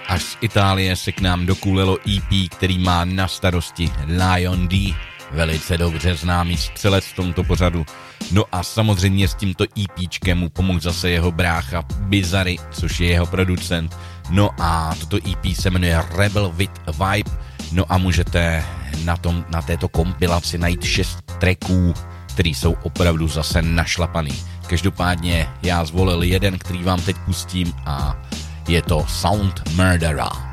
Až z Itálie se k nám dokulelo EP, který má na starosti Lion D, velice dobře známý střelec v tomto pořadu. No a samozřejmě s tímto EPčkem mu pomohl zase jeho brácha Bizarry, což je jeho producent. No a toto EP se jmenuje Rebel with Vibe. No a můžete na této kompilaci najít 6 tracků, který jsou opravdu zase našlapaný. Každopádně já zvolil jeden, který vám teď pustím a je to Sound Murderer.